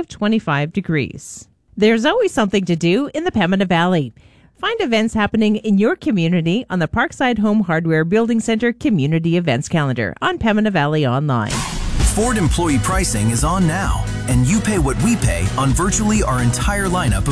of 25 degrees. There's always something to do in the Pembina Valley. Find events happening in your community on the Parkside Home Hardware Building Center Community Events Calendar on Pembina Valley Online. Ford employee pricing is on now, and you pay what we pay on virtually our entire lineup of